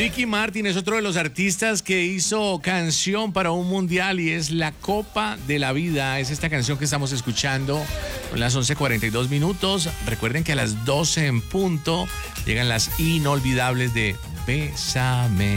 Ricky Martin es otro de los artistas que hizo canción para un mundial y es La Copa de la Vida. Es esta canción que estamos escuchando. Son las 11:42 minutos. Recuerden que a las 12 en punto llegan las inolvidables de Bésame.